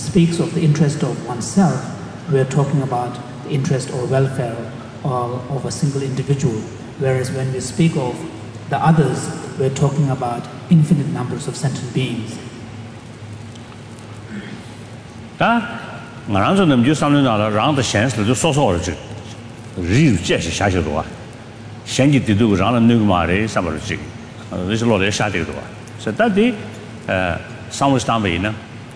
speaks of the interest of oneself, we're talking about the interest or welfare of a single individual. Whereas when we speak of the others, we're talking about infinite numbers of sentient beings. So that the some stamp in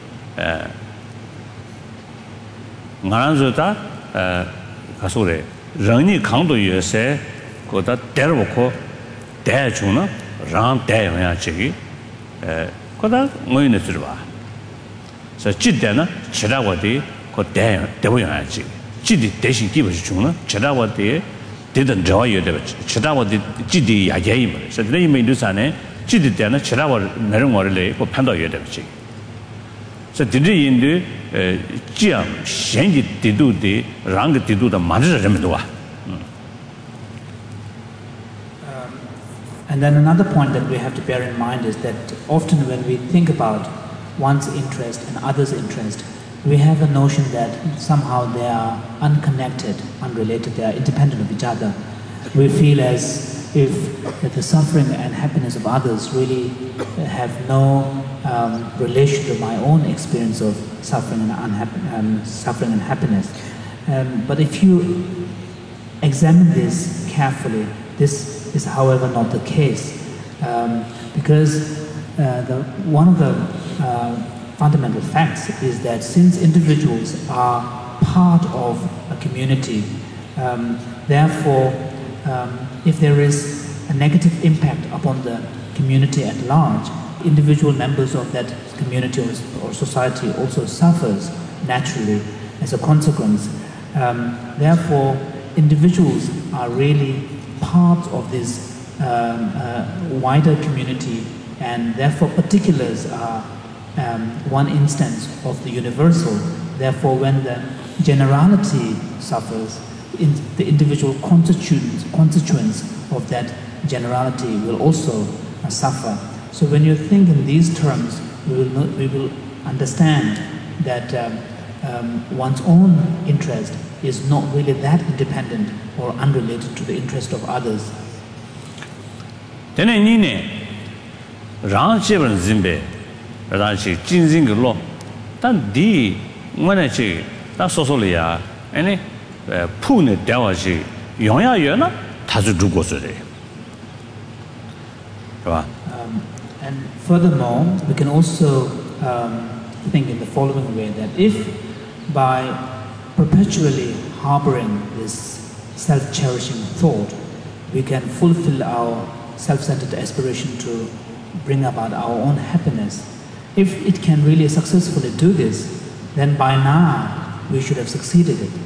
Naranzuta Kasure Rani Kanto USA got a terrible dare tuna, round dare chigi, Koda Moinaturba. So Chidana, Chedawati, got dare, Devoyachi. Chidi Deshi Kibachuna, Chedawati didn't enjoy you, Chedawati Chidi Yagame. So they may do Sane, Chidana, Chedawa, Merumorle, or Panda Yadachi. So did he in the Jiam, Shengi Tidu, the Rang Tidu, the Madra Remedua. And then another point that we have to bear in mind is that often when we think about one's interest and others' interest, we have a notion that somehow they are unconnected, unrelated, they are independent of each other. We feel as if the suffering and happiness of others really have no relation to my own experience of suffering and happiness. But if you examine this carefully, this is, however, not the case, because one of the fundamental facts is that since individuals are part of a community, therefore, if there is a negative impact upon the community at large, individual members of that community or society also suffers naturally as a consequence. Therefore, individuals are really part of this wider community, and therefore particulars are one instance of the universal. Therefore, when the generality suffers, the individual constituents of that generality will also suffer. So when you think in these terms, we will understand that one's own interest is not really that independent or unrelated to the interest of others. And furthermore, we can also think in the following way, that if by perpetually harboring this self-cherishing thought, we can fulfill our self-centered aspiration to bring about our own happiness, if it can really successfully do this, then by now we should have succeeded it.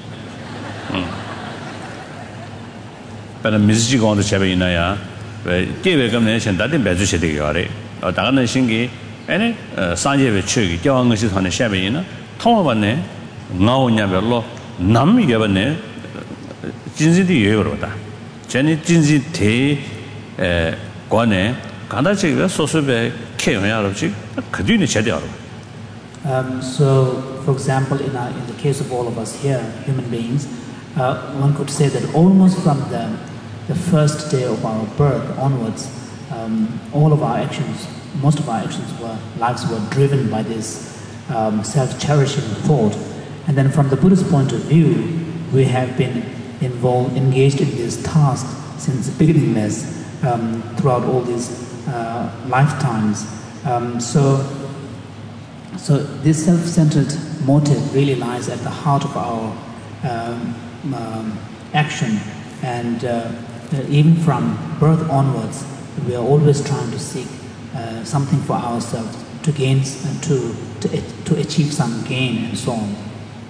But Mrs. Jigon the Chabinaya, gave a combination that in Bezu Shedigari, or Dana Shingi, any Sanje Chugi, Joangus on the Shabina, Tomane, now Navelo, Nam Yavane, Jinzi di Euroda, Jenny Jinzi Te Gone, Kandachi, Sosobe, Kayarachi, Kaduni Chediaro. So, for example, in the case of all of us here, human beings, one could say that almost from the first day of our birth onwards, all of our actions, most of our lives were driven by this self-cherishing thought. And then from the Buddhist point of view, we have been engaged in this task since beginningless throughout all these lifetimes. So this self-centered motive really lies at the heart of our action, and even from birth onwards, we are always trying to seek something for ourselves, to gain, to achieve some gain, and so on.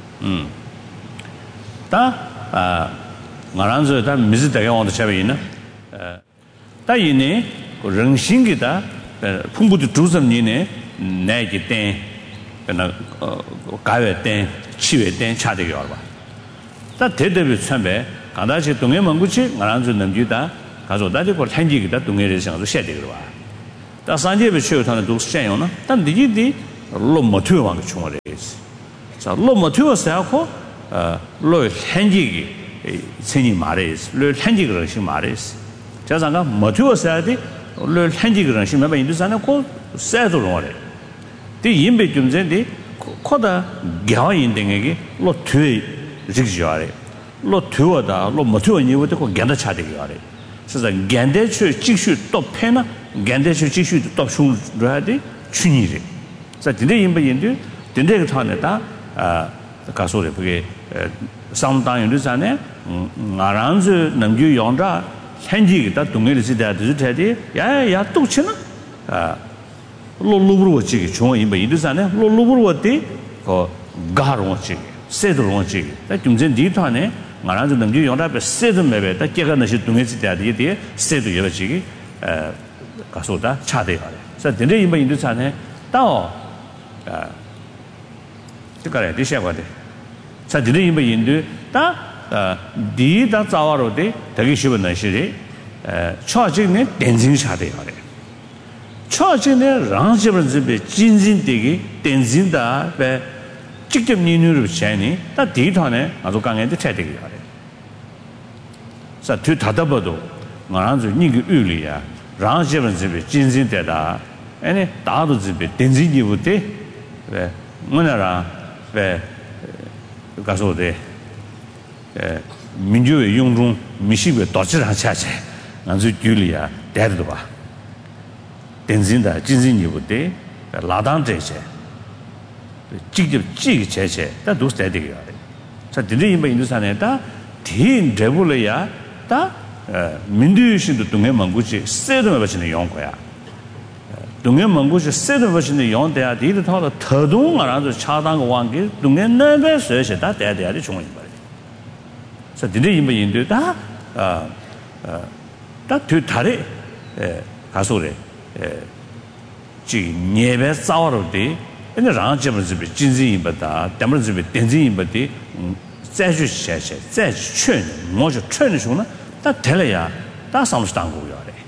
Ngaranzo da mizdaga on the chabina. Da yine rungshingi da pumbu de duzam nine nagi ten na gawe ten chiwe ten chade yorba. Da tedebe chambe 간다지 동해 મં구치 ngaranzo namjuda 가서 다지 걸 한지기다 동해를 생각도 해야 되거든. 다 산제베 쉬어타는 도 시장요나. 단 니지디 로 모티브 왕 중어레스 자 로 모티브 사고 로 현지기 생이 말레스 로 현지 그릇이 말레스 자상가 모티브 사야지 로 현지 그릇이 매번 인도산에 고 세도로래 이 임배 좀 전에 코다 겨인등에게 로 뒤에 직지하래 로 뒤어다 로 모티브 니부터 고 견다 차대기 하래 그래서 견대추 직수 또 패나 견대추 직수 또 슈르하디 춘이래 자 근데 임배인들 근데 그 타네다 가소래 그게 상당히 전에 나랑스 남주 용자 현지가 동네를 지대도 되지 야야 똑치나 로루브로지 중 임배인들 전에 로루브로지 그 가로지 세도로지 좀 전에 뒤타네 나랑스 남주 용자 세도 매베다 깨가 나시 동네 지대도 이게 세도 여러지기 가소다 차대요 자 근데 임배인들 전에 또 그거래 디셔거든. 자, 드네 임바 인도 다 디다 자와로데 되게 쉬운 날씨리 초진의 댄징 샤대요. 초진의 랑집을 집에 진진되게 댄징다 배 직접 니누르 샤니 다 디터네 아주 강한테 차대요. 자, 뒤 다다봐도 나랑주 니그 의리야. 랑집을 집에 진진되다. 아니 다도 집에 댄징이부터 왜 뭐냐라 왜 가서데 민주의 용중 미식의 도치를 차체 아주 줄이야 대도 봐 댄진다 진진이부터 라단제제 직접 찌기 제제 다 도스대되게 자 드네 임바 인도산에다 딘 레볼이야 다 민주신도 동해 망고지 세르마 버치는 용거야 동해 망고시 세르마 버치는 용대야 디도 타도 더동 알아서 차단 왕기 동해 내배 서서 다 대대야리 중앙이 말이야 자 드네 임바 인도다 다 뒤다리 가소래 지 예배 싸워로디 근데 랑집을 집에 진진이보다 담을 집에 댄진이보다再去写写再去劝我就劝的时候呢他得了呀他上是当过呀的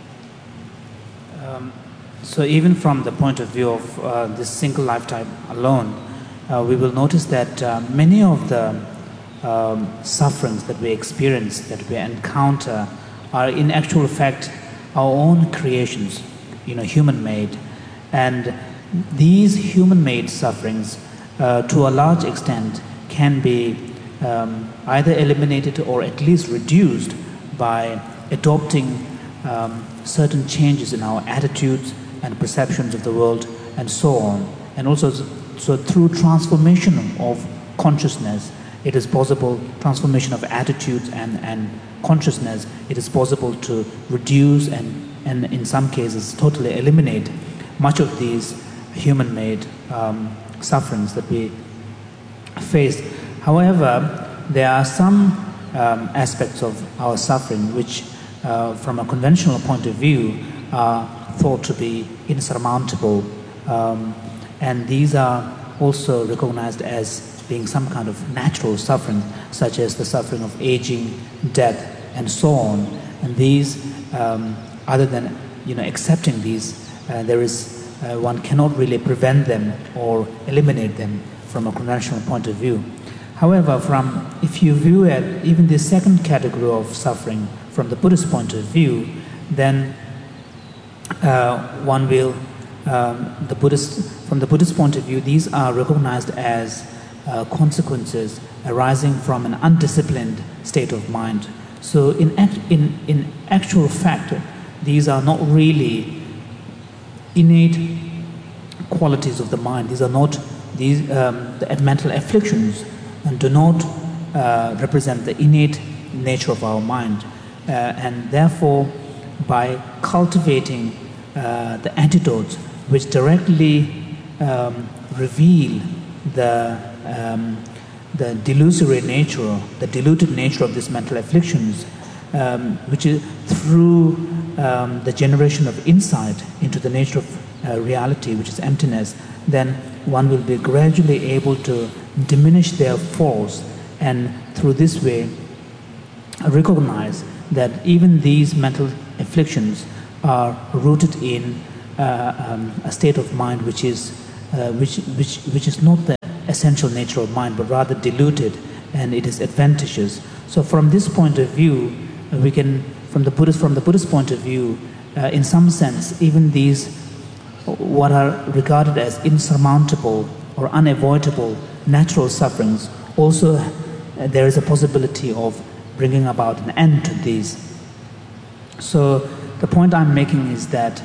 So even from the point of view of this single lifetime alone, we will notice that many of the sufferings that we experience, that we encounter, are in actual fact our own creations, human-made. And these human-made sufferings, to a large extent, can be either eliminated or at least reduced by adopting certain changes in our attitudes and perceptions of the world and so on. And also, so through transformation of consciousness, it is possible, transformation of attitudes and consciousness, it is possible to reduce and in some cases totally eliminate much of these human-made sufferings that we face. However, there are some aspects of our suffering which, from a conventional point of view, are thought to be insurmountable, and these are also recognized as being some kind of natural suffering, such as the suffering of aging, death, and so on. And these, other than accepting these, there is one cannot really prevent them or eliminate them from a conventional point of view. However, if you view it, even the second category of suffering from the Buddhist point of view, then one will, from the Buddhist point of view, these are recognized as consequences arising from an undisciplined state of mind. So in actual fact, these are not really innate qualities of the mind. These are not the mental afflictions, and do not represent the innate nature of our mind. And therefore, by cultivating the antidotes which directly reveal the delusory nature, the diluted nature of these mental afflictions, which is through the generation of insight into the nature of reality, which is emptiness, then one will be gradually able to diminish their force, and through this way recognize that even these mental afflictions are rooted in a state of mind which is which is not the essential nature of mind, but rather diluted, and it is advantageous. So from this point of view, we can, from the Buddhist point of view, in some sense, even these what are regarded as insurmountable or unavoidable natural sufferings, also there is a possibility of bringing about an end to these. So the point I'm making is that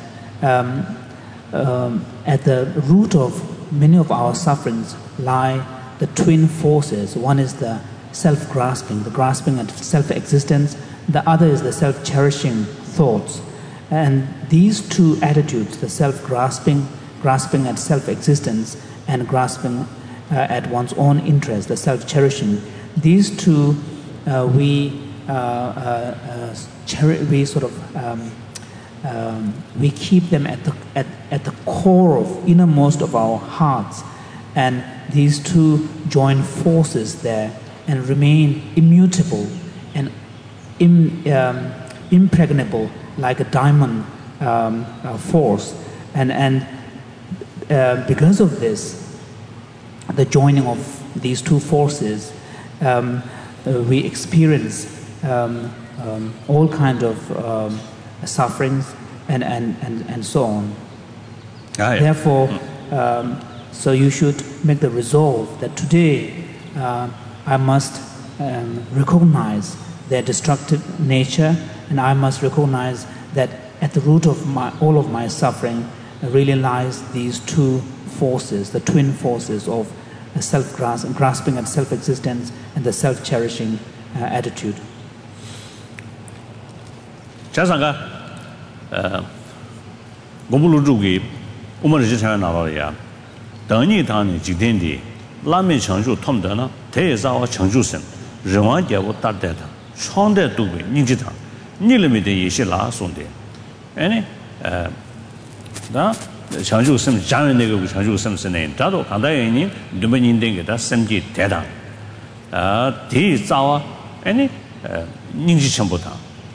at the root of many of our sufferings lie the twin forces. One is the self-grasping, the grasping at self-existence. The other is the self-cherishing thoughts. And these two attitudes, the self-grasping, grasping at self-existence, and grasping at one's own interest, the self-cherishing, these two we keep them at the core of innermost of our hearts, and these two join forces there and remain immutable and impregnable like a diamond force, and because of this, the joining of these two forces, we experience all kind of sufferings and so on. Therefore, so you should make the resolve that today I must recognize their destructive nature, and I must recognize that at the root of all of my suffering really lies these two forces, the twin forces of self-grasping at self-existence and the self-cherishing attitude. 자상가 고불루주기 우머르지창 나와야 당니 당니 지된디 라면 청주 톰더나 대자와 청주선人王节我 따대다 총대 두고 닝지다 니르미데 예시라 손데 아니 나 청주 섬 자면 내가 청주 섬스네 다도 간다이니 누면인데게다 섬지 대당 대자와 아니 닝지 전부다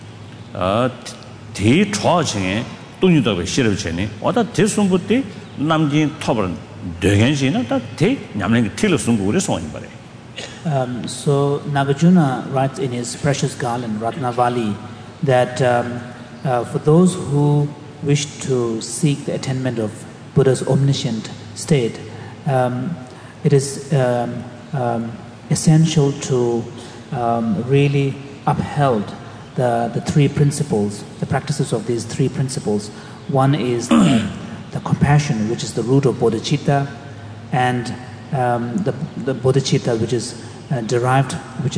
대초층에 돈이도 싫어지네 와다 대순부터 남진 톱을 되겐시나 다 냠는 틀을 순구를 소원이 버려. So Nagarjuna writes in his precious garland Ratnavali that for those who wish to seek the attainment of Buddha's omniscient state, it is essential to really uphold the three principles, the practices of these three principles. One is the compassion, which is the root of bodhicitta, and the bodhicitta, which is derived,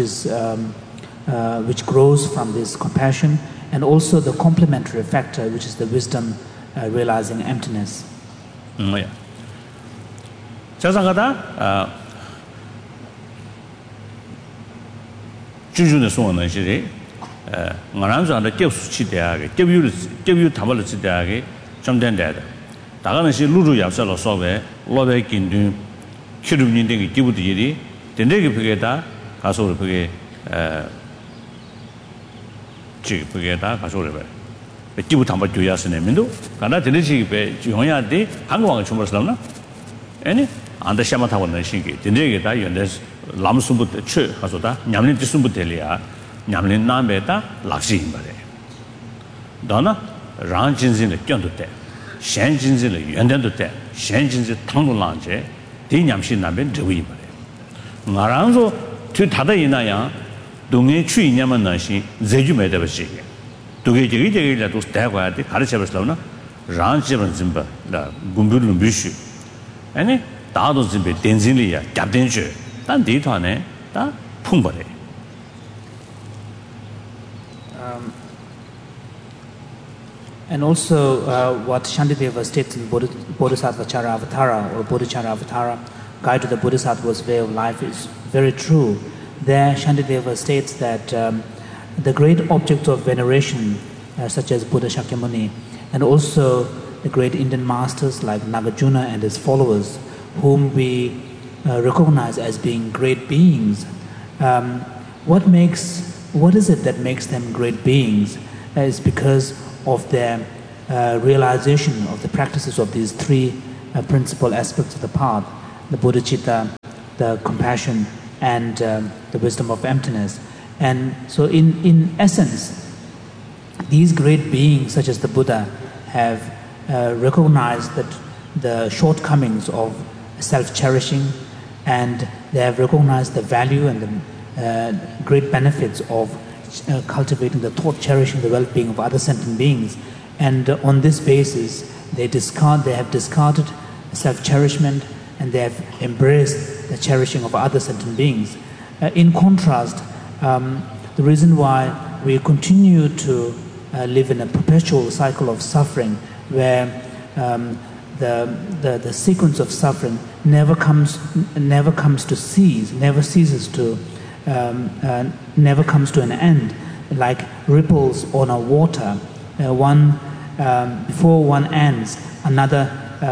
which grows from this compassion, and also the complementary factor, which is the wisdom realizing emptiness. Yeah. 자상가다 주주의 소원은 시리 나랑자의 접수치대하게 접유 담을 치대하게 좀 된다다. 다가는 시 루루 yapsal로 소베 로베 긴든 키르민딩이 기부들이 된대게 그게다 가서 그게 그게다 가서 그래. 기부 담을 줘야스네 민도 가나 되는지 배 용야데 한국왕을 주물었나? 아니 안다 샤마타고는 신기 된대게다 연대 남순부터 최 가서다 냠린 뒤순부터리아 냠린 남에다 락시인 말에 너나 랑진진의 견도대 셴진진의 연된도대 셴진진 당론랑제 대냠신 남에 저위 말에 나랑서 뒤다다 이나야 동네 추이냐면 나시 제주매다 버시게 두개 저기라도 대과야 돼 가르쳐버렸나 랑집은 짐바 나 군부는 미슈 아니 다도 집에 된진리야 잡된주 단 뒤ቷ네 다 풍버래. And also what Shantideva states in Bodhisattva Charavatara or Bodhicharavatara, Guide to the Bodhisattva's Way of Life, is very true. There Shantideva states that the great objects of veneration such as Buddha Shakyamuni, and also the great Indian masters like Nagarjuna and his followers, whom we recognize as being great beings, what is it that makes them great beings? Is because of their realization of the practices of these three principal aspects of the path: the bodhicitta, the compassion, and the wisdom of emptiness. And so in essence, these great beings such as the Buddha have recognized that the shortcomings of self-cherishing, and they have recognized the value and the great benefits of cultivating the thought, cherishing the well-being of other sentient beings. And on this basis, they have discarded self-cherishment, and they have embraced the cherishing of other sentient beings. In contrast, the reason why we continue to live in a perpetual cycle of suffering, where the sequence of suffering never comes to an end, like ripples on a water. Before one ends, another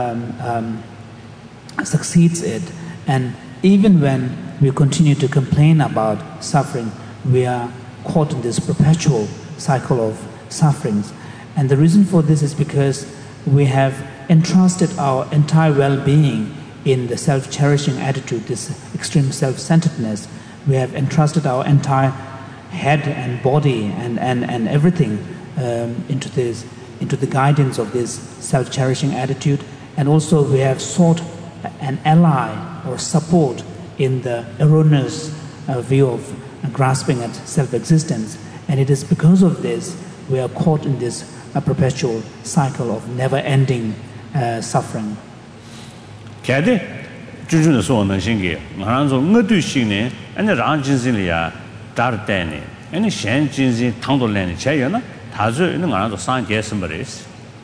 succeeds it. And even when we continue to complain about suffering, we are caught in this perpetual cycle of sufferings. And the reason for this is because we have entrusted our entire well-being in the self-cherishing attitude, this extreme self-centeredness. We have entrusted our entire head and body and everything into the guidance of this self-cherishing attitude. And also we have sought an ally or support in the erroneous view of grasping at self-existence. And it is because of this we are caught in this perpetual cycle of never-ending suffering. Kade jujun so nan singe ngaran so ngadu shine ane ran jinsin liya dar tane ane shen jinsin tangdo len che na da zu ne ngaran so san ge sim baris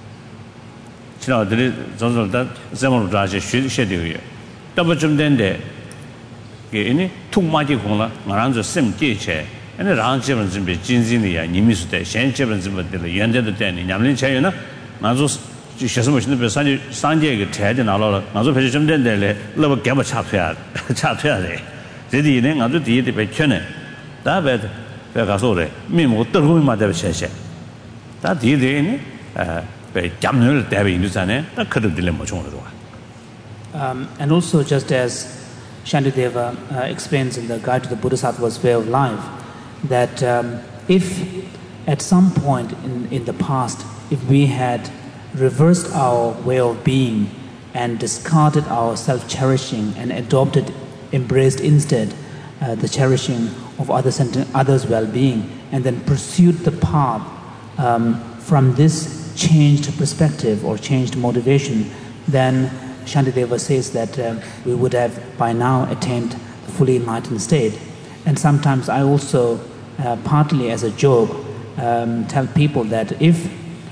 chino de zong da zemo da je xue de ye da bu zum den de ge ine tung ma ji kong la ngaran so sim ge che ane ran ji ben zin be jinsin liya ni mi su de shen ji ben zin be de yan de de ni nyam lin che na ma zo学生们现在三届个台的拿了，俺说培训中间的嘞，那么根本差出来的，这里呢，俺说第一的被劝呢，但别告诉的，面目都会嘛在写，但第一的呢，被家人的代表印度上呢，那可能的嘞没冲了多。 And also, just as Shantideva explains in the Guide to the Bodhisattva's Way of Life, that if at some point in the past, if we had reversed our way of being and discarded our self-cherishing and embraced instead the cherishing of others' well-being, and then pursued the path from this changed perspective or changed motivation, then Shantideva says that we would have by now attained the fully enlightened state. And sometimes I also, partly as a joke, tell people that if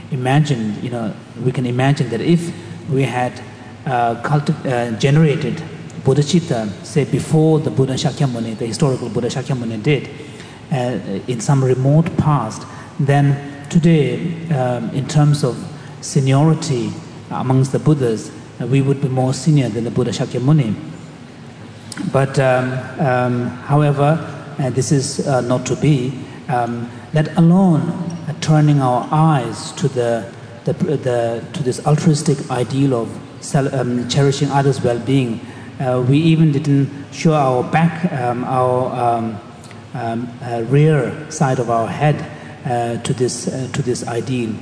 we can imagine that if we had generated bodhicitta, say before the Buddha Shakyamuni, the historical Buddha Shakyamuni did, in some remote past, then today, in terms of seniority amongst the Buddhas, we would be more senior than the Buddha Shakyamuni. But however, this is not to be. Let alone turning our eyes to this altruistic ideal of cherishing others' well-being. We even didn't show our back, our rear side of our head to this ideal.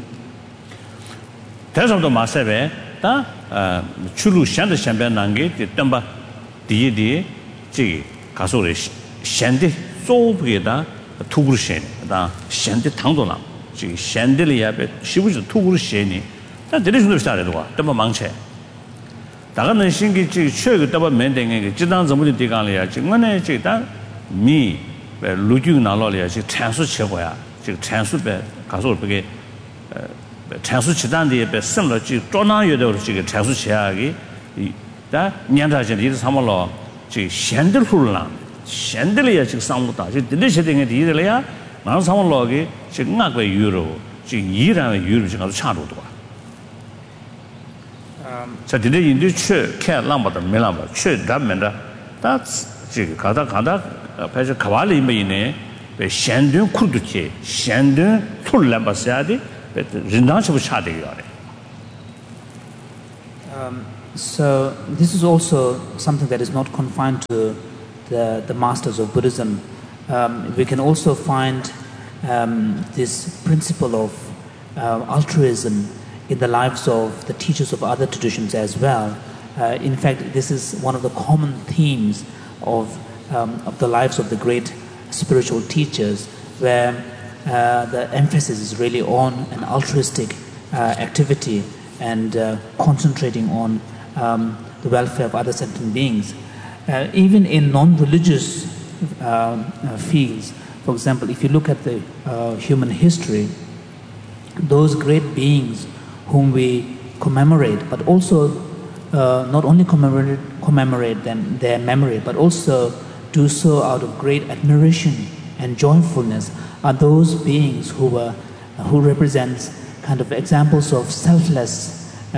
대성도 마세베 다 출루 샹데 샹베 난게 덤바 디디 지 가소레 샹데 소브게다 투구르셴 다 샹데 당도나 지 샹데리야베 시부지 투구르셴니 다 데리스도 비슷하래도 덤바 망체 다가는 신기 지 최고 덤바 맨댕게 지당 점부지 디간리야 지만에 지다 미 루주 나로리야 지 찬수 최고야 지 찬수베 가소르베게 찬수 지단데 배 선로지 쪼나여도 지금 찬수 제약이 다 년자전 이들 삼월로 지 현들훌라 현들이야 지금 상무다 지 들리셔 되게 디들이야 나 삼월로기 지금 나그 유로 지 이란의 유로 지금 차로도 자 디들 인도 최 캐람보다 메람보 최 담면다 다 지금 가다 배서 가발이 메이네 배 현든 쿠르두체 현든 풀람바사디 So this is also something that is not confined to the masters of Buddhism. We can also find this principle of altruism in the lives of the teachers of other traditions as well. In fact, this is one of the common themes of the lives of the great spiritual teachers, where the emphasis is really on an altruistic activity and concentrating on the welfare of other sentient beings. Even in non-religious fields, for example, if you look at the human history, those great beings whom we commemorate, but also not only commemorate them, their memory, but also do so out of great admiration and joyfulness, are those beings who represent kind of examples of selfless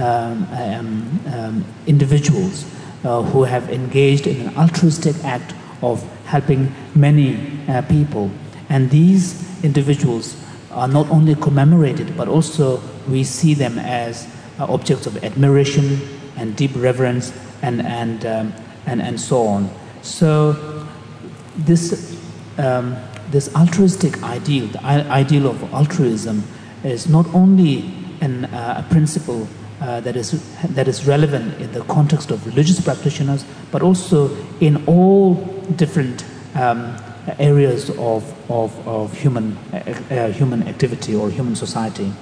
individuals who have engaged in an altruistic act of helping many people. And these individuals are not only commemorated, but also we see them as objects of admiration and deep reverence and so on. So this altruistic ideal, the ideal of altruism, is not only a principle that is relevant in the context of religious practitioners, but also in all different areas of human activity or human society.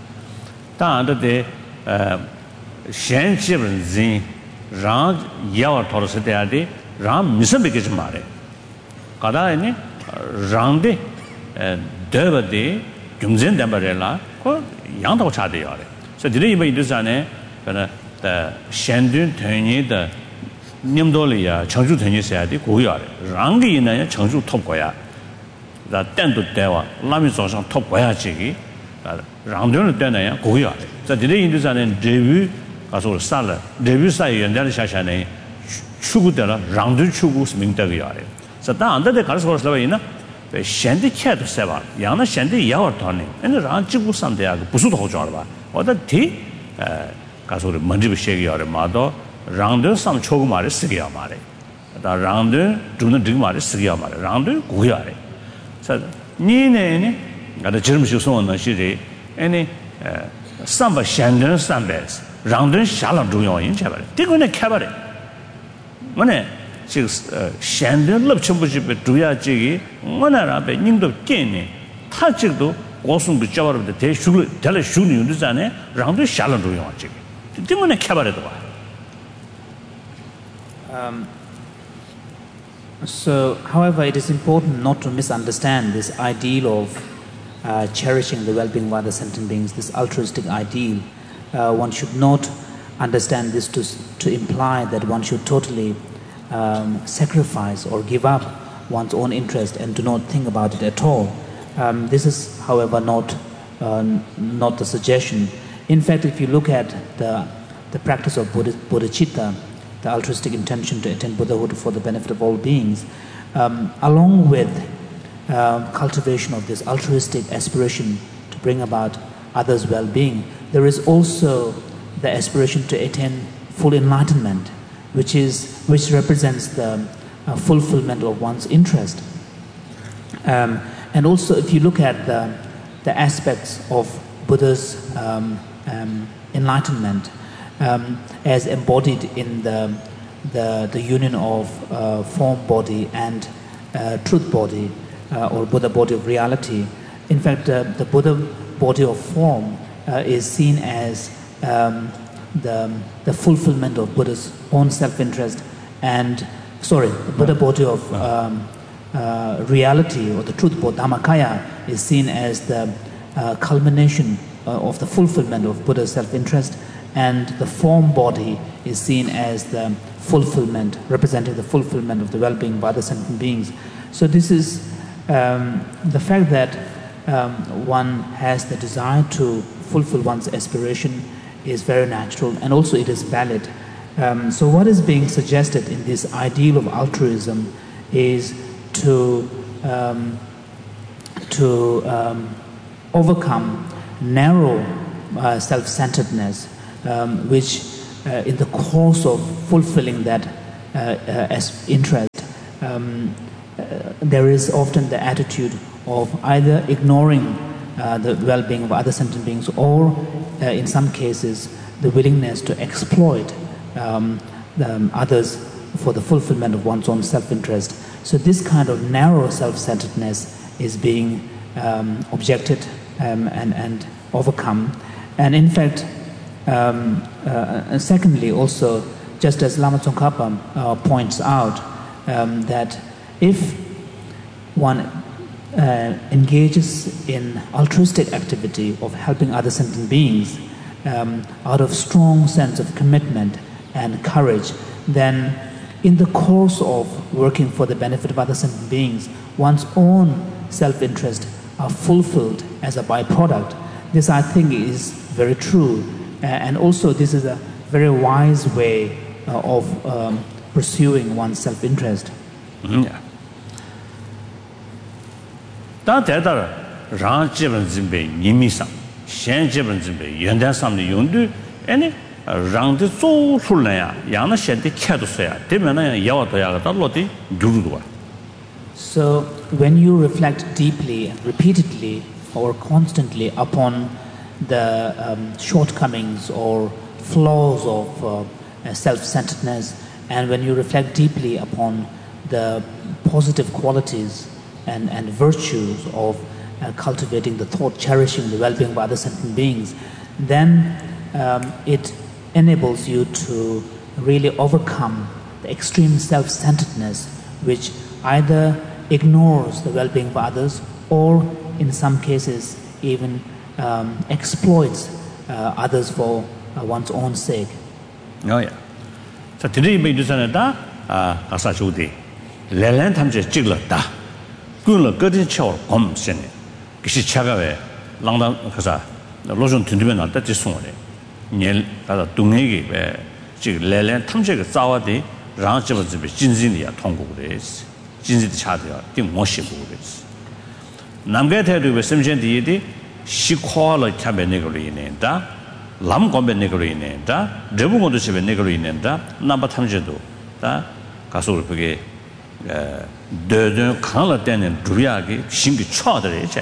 So today you do sane the Shandun Tony the Nimdolia, Changju Tony said, Goya, Rangi in a Changju Topoya, the Tendu Deva, Lamizos on Topoya Chigi, Randun Dana, Goya. So today you do sane debut as well salad, debut say and then Shashane, Chugudella, Randu Chugus Mintagari. So down under the Carlos Lavina, the Shandy Cat Seva, Yana Shandy Yawa Tony, and the Ranchibu Sandia, Pusu Hojava. Or the tea, Castle Mandibu Shaggy or a mother, rounder some chogumari sigiamari. The rounder do not drink mari sigiamari, rounder guiare. So, Nine got a germ shoes on the city, any samba shandon sambes, rounder shalom do your in cabaret. Take on a cabaret. When she's shandon love championship duya jiggy, one arabe, nindo kenny, touch it though. Also, the job of the day should tell a shooting design round the shallow doing on chicken. Didn't want to cover it. So, however, it is important not to misunderstand this ideal of cherishing the well-being of other sentient beings, this altruistic ideal. One should not understand this to imply that one should totally sacrifice or give up one's own interest and do not think about it at all. This is, however, not the suggestion. In fact, if you look at the practice of bodhicitta, the altruistic intention to attain Buddhahood for the benefit of all beings, along with cultivation of this altruistic aspiration to bring about others' well-being, there is also the aspiration to attain full enlightenment, which represents the fulfillment of one's interest. And also, if you look at the aspects of Buddha's enlightenment as embodied in the union of form body and truth body, or Buddha body of reality. In fact, the Buddha body of form is seen as the fulfillment of Buddha's own self-interest, and the Buddha body of reality, or the truth body, Dhammakaya, is seen as the culmination of the fulfillment of Buddha's self-interest, and the form body is seen as the fulfillment, representing the fulfillment of the well-being of other sentient beings. So this is the fact that one has the desire to fulfill one's aspiration is very natural, and also it is valid. So what is being suggested in this ideal of altruism is to overcome narrow self-centeredness, which in the course of fulfilling that as interest, there is often the attitude of either ignoring the well-being of other sentient beings, or in some cases the willingness to exploit others for the fulfillment of one's own self-interest. So this kind of narrow self-centeredness is being objected and overcome. And in fact, secondly, also, just as Lama Tsongkhapa points out, that if one engages in altruistic activity of helping other sentient beings out of strong sense of commitment and courage, then in the course of working for the benefit of other sentient beings, one's own self-interest are fulfilled as a byproduct. This, I think, is very true. And also, this is a very wise way of pursuing one's self-interest. So, when you reflect deeply and repeatedly or constantly upon the shortcomings or flaws of self-centeredness, and when you reflect deeply upon the positive qualities and virtues of cultivating the thought, cherishing the well-being of other sentient beings, then it enables you to really overcome the extreme self-centeredness, which either ignores the well-being of others, or in some cases even exploits others for one's own sake. Oh yeah. So today we do something that asa chudi lelan tamje chigla da kunlo godin chor om sen kishi chagawe langdang khasa lojon tundime na da jisongre nyel da dungegi be jig lelan tamje ge zawade rang jiba jibe jinjin ya tonggu des jinjin de chade ding mo shi bu des namge taedu be simjen di di 시코알을 캬베 네그리네다 람곰베 네그리네다 레부고도 집에 네그리네다 남바 탐제도 다 가서 그게 더더 강을 때는 두리하게 신기 쳐들어야 돼.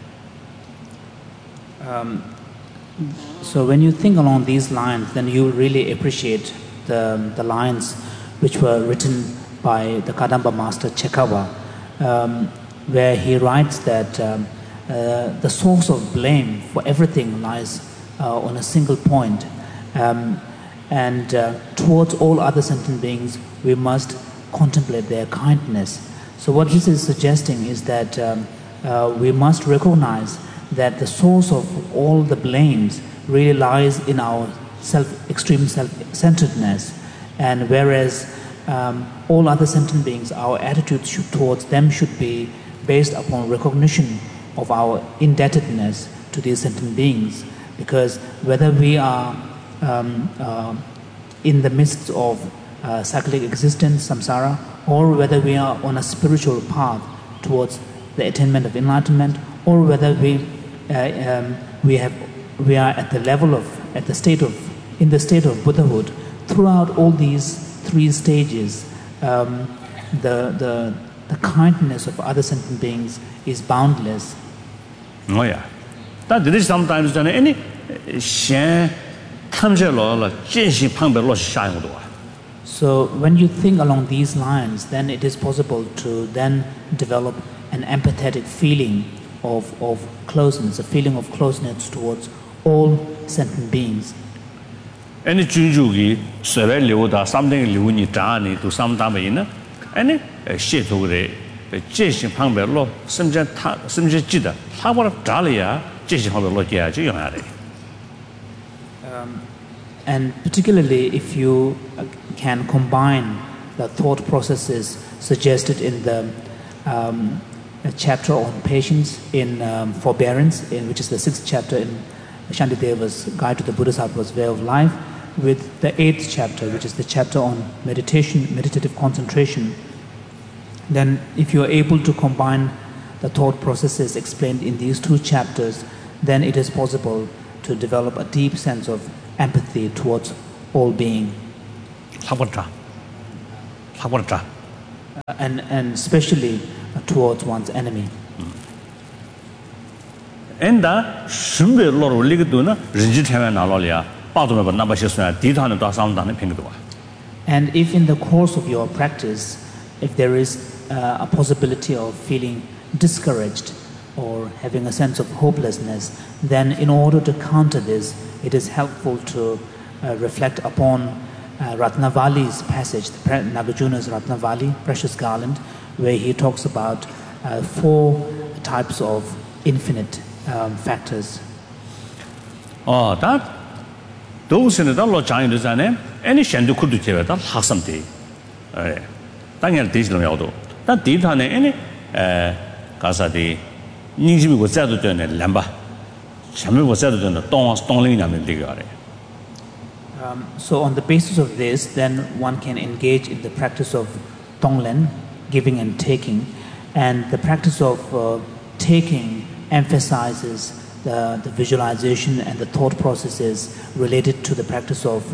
So when you think along these lines, then you really appreciate the lines which were written by the Kadamba master Chekawa, where he writes that the source of blame for everything lies on a single point, and towards all other sentient beings we must contemplate their kindness. So what this is suggesting is that we must recognize that the source of all the blames really lies in our extreme self-centeredness, and whereas all other sentient beings, our attitude towards them should be based upon recognition of our indebtedness to these sentient beings, because whether we are in the midst of cyclic existence, samsara, or whether we are on a spiritual path towards the attainment of enlightenment, or whether we are at the level of in the state of Buddhahood, throughout all these three stages, the kindness of other sentient beings is boundless. Oh yeah. That there is sometimes any So when you think along these lines, then it is possible to then develop an empathetic feeling of closeness, a feeling of closeness towards all sentient beings. Any jujugi survey something liuni tani to some time any shit over Jason Pangberlo, Simja Jida, how about Dahlia, Jason Hologia, and particularly if you can combine the thought processes suggested in the chapter on patience in forbearance, which is the 6th chapter in Shantideva's Guide to the Bodhisattva's Way of Life, with the 8th chapter, which is the chapter on meditative concentration, then if you are able to combine the thought processes explained in these two chapters, then it is possible to develop a deep sense of empathy towards all being. And especially towards one's enemy. And shumbe lor lig do na rinji themen na lo ya pa do me na ba shi sun di ta ne da sam da ne ping do. And if in the course of your practice, if there is a possibility of feeling discouraged or having a sense of hopelessness, then in order to counter this, it is helpful to reflect upon Ratnavali's passage, Nagarjuna's Ratnavali, Precious Garland, where he talks about 4 types of infinite factors. Oh, that those in the law China is any shandu could do it, Hassamti. Daniel Disney Auto. That did on any Casadi Niji was said to turn a lamba. Shamu was said to turn a Stonling and Digare. So on the basis of this, then one can engage in the practice of Tonglen, giving and taking. And the practice of taking emphasizes the visualization and the thought processes related to the practice of,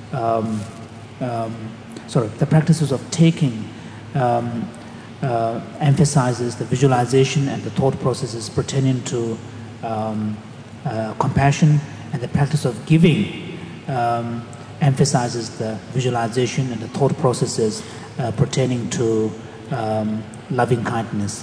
the practices of taking emphasizes the visualization and the thought processes pertaining to compassion, and the practice of giving emphasizes the visualization and the thought processes pertaining to loving kindness.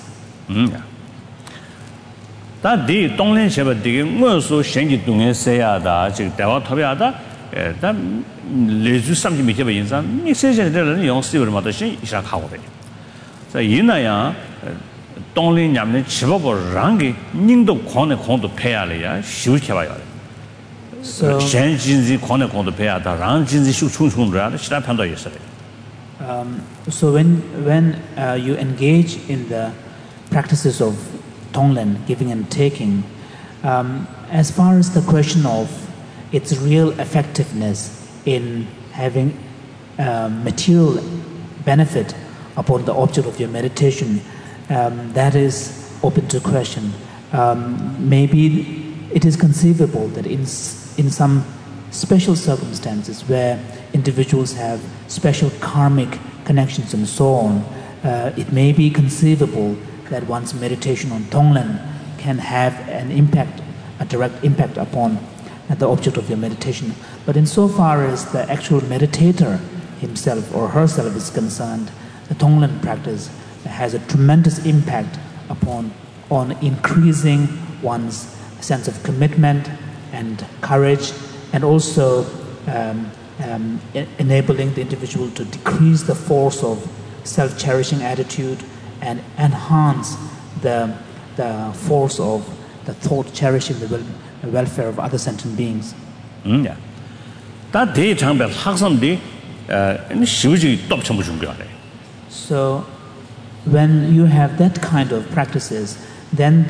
That the Donglen Shepherd digging also Shengi Dunga Sayada, Dawa Tobiada, that leads something which in some message and the young silver mothership is a holiday. So Yinaya Donglen Yamne Chibobo Rangi, Nindo Kone Kondo Pealia, Shuchava. So Shenji Kone Kondo Peada, Ranjin Shuchundra, Shapando yesterday. So when you engage in the practices of Tonglen, giving and taking, as far as the question of its real effectiveness in having material benefit upon the object of your meditation, that is open to question. Maybe it is conceivable that in some special circumstances where individuals have special karmic connections and so on, it may be conceivable that one's meditation on Tonglen can have an impact, a direct impact upon the object of your meditation. But insofar as the actual meditator himself or herself is concerned, the Tonglen practice has a tremendous impact on increasing one's sense of commitment and courage, and also enabling the individual to decrease the force of self-cherishing attitude and enhance the force of the thought cherishing the welfare of other sentient beings. Yeah. That day time bell haksam di shivuji top chambu chungya. So when you have that kind of practices, then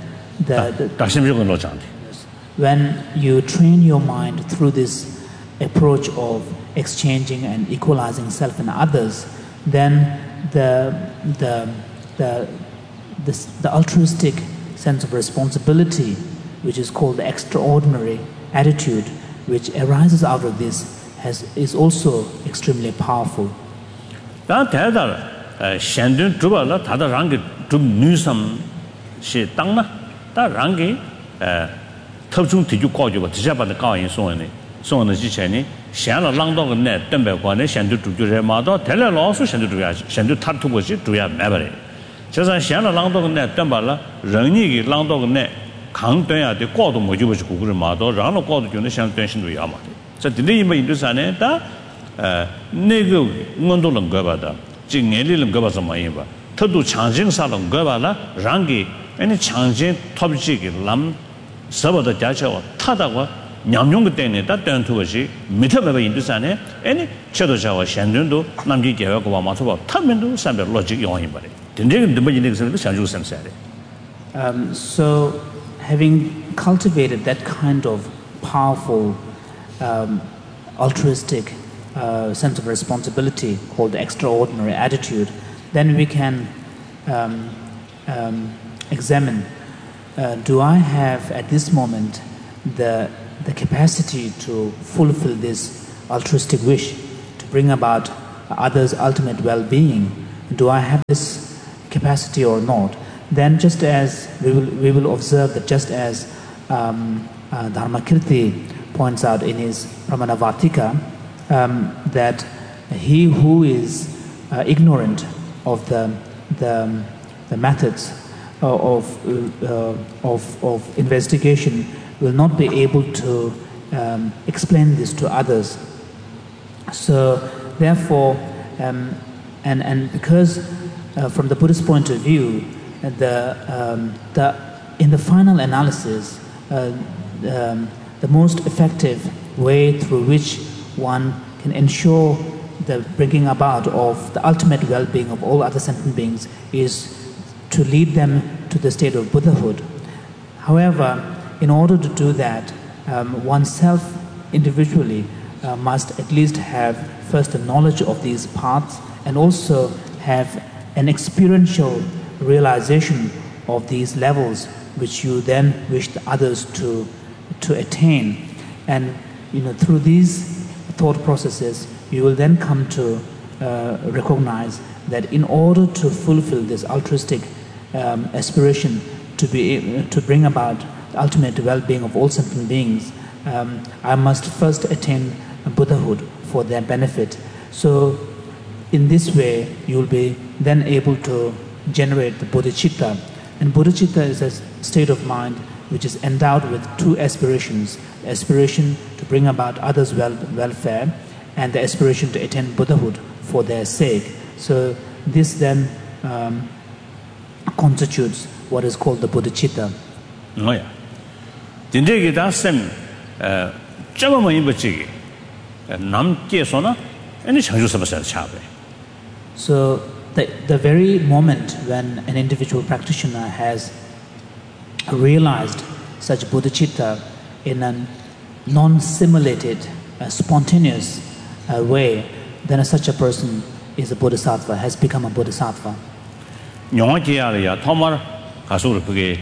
when you train your mind through this approach of exchanging and equalizing self and others, then the altruistic sense of responsibility, which is called the extraordinary attitude, which arises out of this, is also extremely powerful. 냠뇽 때문에 다 된투것이 미터베 인도산에 아니 쳐도자와 샹든도 남기 계획과 와 맞춰 타면도 삼별 로직 용이 말이 된대는 뭐지 그래서 상주 삼사래. So having cultivated that kind of powerful altruistic sense of responsibility called the extraordinary attitude, then we can examine, do I have at this moment the capacity to fulfill this altruistic wish to bring about others' ultimate well-being, do I have this capacity or not? Then just as we will observe that just as Dharmakirti points out in his Pramanavartika, that he who is ignorant of the methods of investigation will not be able to explain this to others. So therefore, and because from the Buddhist point of view, in the final analysis, the most effective way through which one can ensure the bringing about of the ultimate well-being of all other sentient beings is to lead them to the state of Buddhahood. However, in order to do that, oneself individually must at least have first a knowledge of these paths and also have an experiential realization of these levels which you then wish the others to attain. And through these thought processes, you will then come to recognize that in order to fulfill this altruistic aspiration to bring about the ultimate well-being of all sentient beings, I must first attain Buddhahood for their benefit. So in this way, you will be then able to generate the bodhicitta. And bodhicitta is a state of mind which is endowed with two aspirations: the aspiration to bring about others' welfare and the aspiration to attain Buddhahood for their sake. So this then constitutes what is called the bodhicitta. Oh yeah. Dinde kita sem jama mo imbachi nam ke sona any chanju sabasa chabe. So the very moment when an individual practitioner has realized such bodhicitta in a non-simulated, spontaneous way, then such a person is a bodhisattva, has become a bodhisattva. Nyong ke ya thomar kasul pge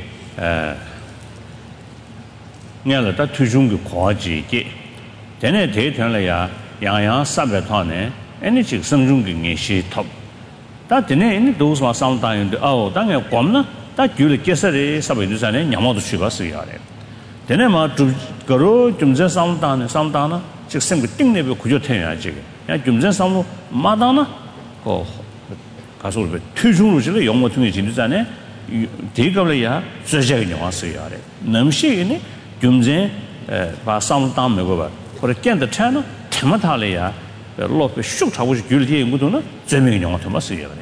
ngala ta thujung ge khoji ke tene de thon la ya yang sabe thon ne any chik sangjung ge nge shi top ta tene any those ma sound time oh ta nge kom na ta gyul ke sare sabe du sa ne nyamo du chi ba su ya le tene ma tu garo jumje sound ta na chik sem ge ting ne be gujo the ya ji ya jumje sound ma da na ko kasul be thujung lu ji le yong mo thung ji du sa ne de ga le ya zhe zhe ge nyong su ya le nam shi ne jumje ba sound ta me go ba or again the channel temata ya lo pe shu ta wo ji gyul de ngu do na zhe me nyong ta ma su ya le.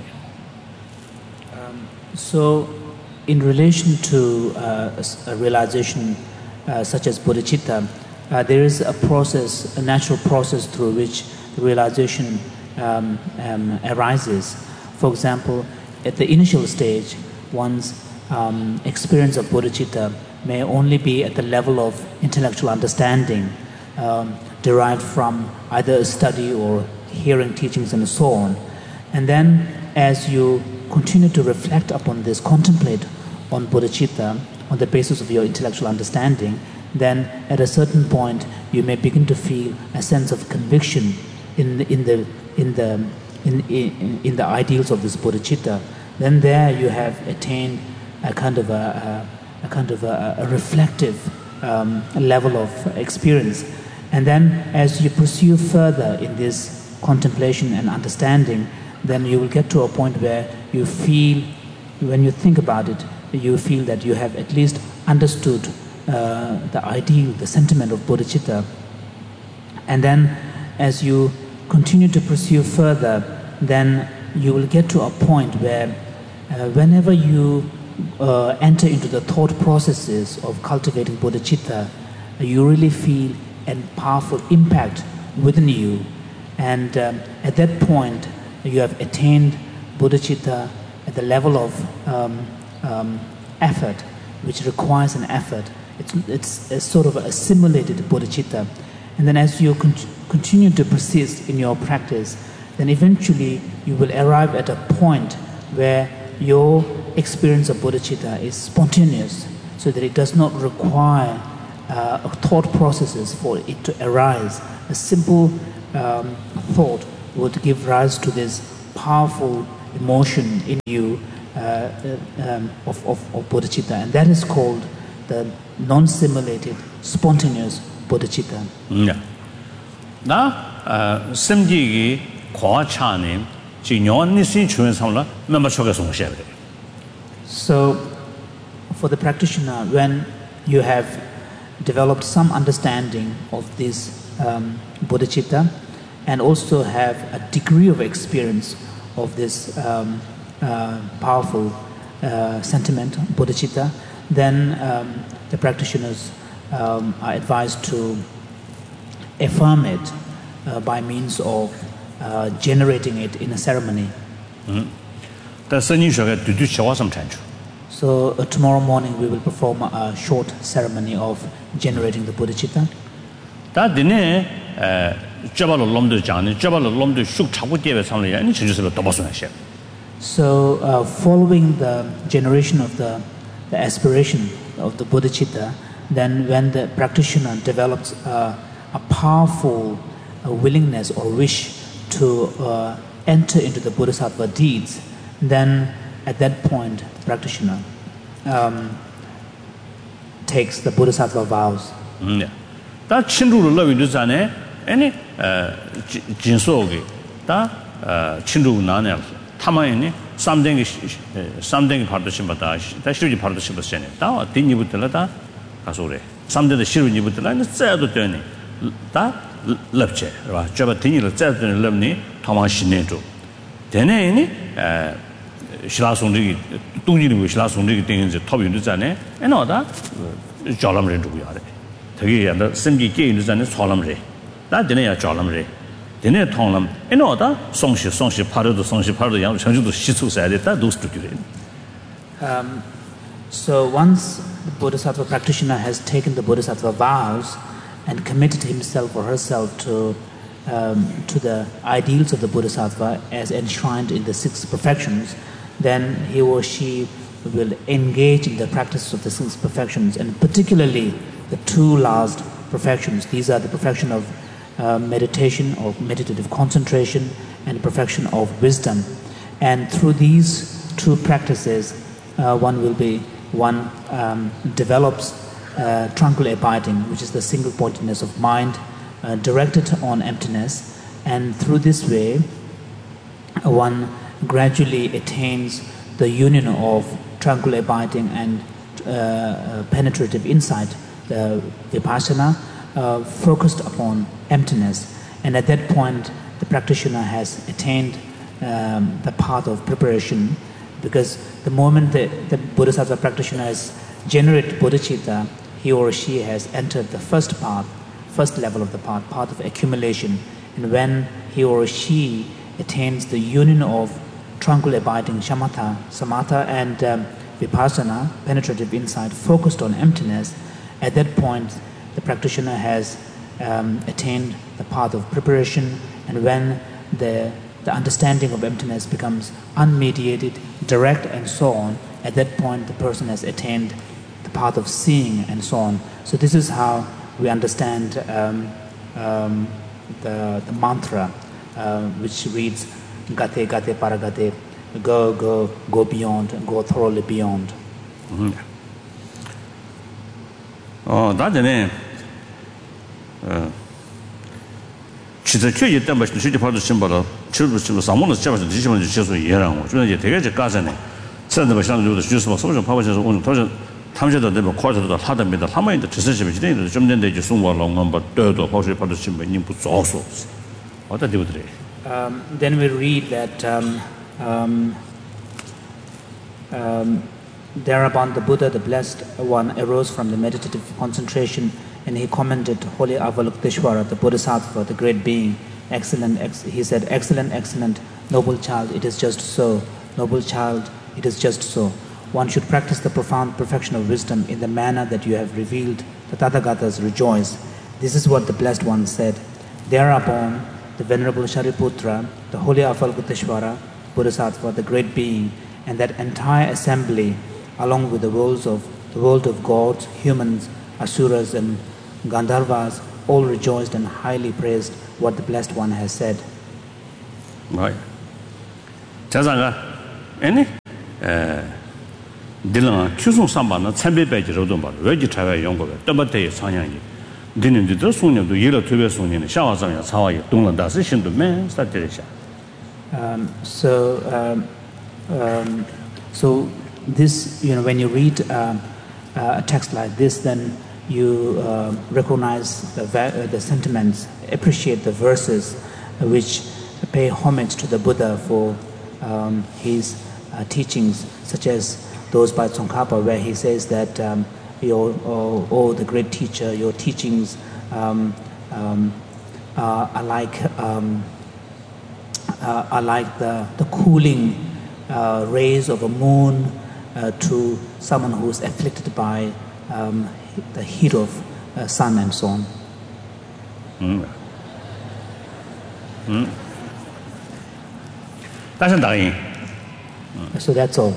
So in relation to a realization such as bodhicitta, there is a process, a natural process through which the realization arises. For example, at the initial stage, one's experience of bodhicitta may only be at the level of intellectual understanding derived from either a study or hearing teachings and so on. And then as you continue to reflect upon this, contemplate on bodhicitta on the basis of your intellectual understanding, then at a certain point you may begin to feel a sense of conviction in the ideals of this bodhicitta. Then there you have attained a kind of a reflective level of experience. And then as you pursue further in this contemplation and understanding, then you will get to a point where you feel, when you think about it, you feel that you have at least understood the ideal, the sentiment of bodhicitta. And then as you continue to pursue further, then you will get to a point where whenever you enter into the thought processes of cultivating bodhicitta, you really feel a powerful impact within you. And at that point, you have attained bodhicitta at the level of effort, which requires an effort. It's a sort of a simulated bodhicitta. And then as you continue to persist in your practice, then eventually you will arrive at a point where your experience of bodhicitta is spontaneous, so that it does not require thought processes for it to arise. A simple thought would give rise to this powerful emotion in you of bodhicitta, and that is called the non-simulated, spontaneous bodhicitta. Yeah. 나 심지기 과차님 진용이 신춘 삼라 넘어 초가 송셔야 돼. So for the practitioner, when you have developed some understanding of this bodhicitta and also have a degree of experience of this powerful sentiment, bodhicitta, then the practitioners are advised to affirm it by means of generating it in a ceremony. So tomorrow morning we will perform a short ceremony of generating the bodhicitta. So following the generation of the aspiration of the bodhicitta, then when the practitioner develops a powerful willingness or wish to enter into the bodhisattva deeds, then at that point the practitioner takes the bodhisattva vows. 다 친루를 러위도 전에 아니 진소기 다 친루 나네 타마이니 삼댕이 파르도심바다 다 시루지 파르도심바세네 다 딘니부터라다 가소래 삼대의 시루니부터라는 째도 되니 다 럽체 봐 저바 딘니를 째도 럽니 타마시네도 되네니 시라송들이 뚱지는 거 시라송들이 되는지 탑인도 전에 에너다 잘람을 두고야 돼 되게 야다 심기 게임도 전에 살람래 다 되네야 잘람래 되네 통람 에너다 송시 파르도 양 전주도 시초사야 됐다 도스트기래. So once the bodhisattva practitioner has taken the bodhisattva vows and committed himself or herself to the ideals of the bodhisattva as enshrined in the 6 perfections, then he or she will engage in the practice of the 6 perfections, and particularly the 2 last perfections. These are the perfection of meditation or meditative concentration and the perfection of wisdom. And through these 2 practices, one develops tranquil abiding, which is the single pointedness of mind directed on emptiness, and through this way one gradually attains the union of tranquil abiding and penetrative insight, the vipassana, focused upon emptiness. And at that point the practitioner has attained the path of preparation, because the moment the bodhisattva practitioner has generated bodhicitta, he or she has entered the first level of the path of accumulation. And when he or she attains the union of tranquil abiding shamatha, samatha and vipassana, penetrative insight focused on emptiness, at that point the practitioner has attained the path of preparation. And when the understanding of emptiness becomes unmediated, direct and so on, at that point the person has attained the path of seeing and so on. So this is how we understand the mantra which reads Gate Gate Paragate, go beyond, go thoroughly beyond. 나전에 진짜 최에 있던 것이 실제 바로 심바라 저도 사모는 잡아서 지시면 주셔서 이해라고 저는 이제 되게 가서네 선도 버시는 저도 주셔서 소좀 파고셔서 오늘 도저 탐셔도 되면 쿼터도 하답니다 하마인데 주셔서 지내도 좀 된데 이제 송와롱 넘버 또도 보시 받을 수 있는 님 부족소 어디 되더래. Then we read that thereupon the Buddha, the blessed one, arose from the meditative concentration, and he commended holy Avalokiteshvara, the Bodhisattva, the great being. Excellent, he said, excellent, noble child, it is just so. Noble child, it is just so. One should practice the profound perfection of wisdom in the manner that you have revealed. The Tathagatas rejoice. This is what the blessed one said. Thereupon, the venerable Shariputra, the holy Avalokiteshvara, Bodhisattva, the great being, and that entire assembly, along with the world of gods, humans, Asuras and Gandharvas all rejoiced and highly praised what the Blessed One has said. Right. 자자가 아니 딜랑 추송 삼바는 참배배지로도 말 왜지 차가 연구가 떠버대 상향이 드는데도 송년도 예로 특별 송년은 샤와상야 사와이 동런다스 신도면 스타트리샤. So this, when you read a text like this, then you recognize the sentiments, appreciate the verses which pay homage to the Buddha for his teachings, such as those by Tsongkhapa, where he says that the great teacher, your teachings are like the cooling rays of a moon to someone who is afflicted by the heat of sun and so on. So that's all.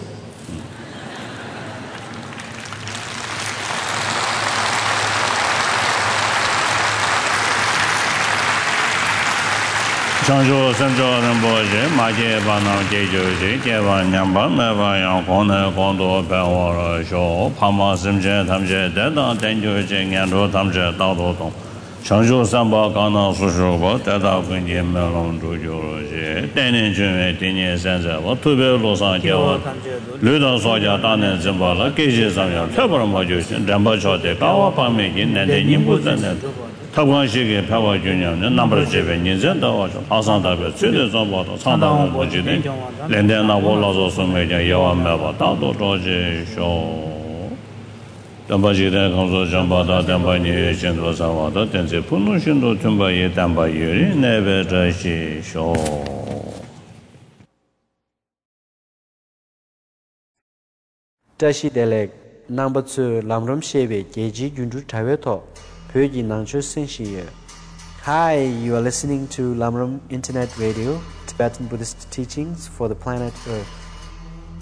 Chanjo Sanjo Ramboje, Maje Bana Jeju, Jeva Nyamba, Meva Yang Kone, Kondo, Pewara, Sho, Pama Simje, Tamje, Deda, Tenjo, Jingando, Tamje, Tado Tong. Chanjo Samba, Kana, Sushoba, Deda, Kunji, Melon, Juju, Tenin Jume, Tini, Sense, Tube, Losan, Jeva, Luda Soja, Tane, Zimbala, Kishi Samya, Pebra Majushin, Jamba Chote, Kawa Pamikin, and the Nimbu 타관식의 평화 균형은 넘버 7년전 더워서 파산답에 최대선 보다 상당한 문제는 렌데나 올라서 소매냐 여완매바 다도 조지쇼 담바지대 감소 잠바다 담바니 전도사와도 된제 분노신도 tum바의 담바율이 내베자시쇼 다시델렉 number 2 람람 셰베 게지 균주 타웨토 Hi, you are listening to Lamrim Internet Radio, Tibetan Buddhist teachings for the planet Earth.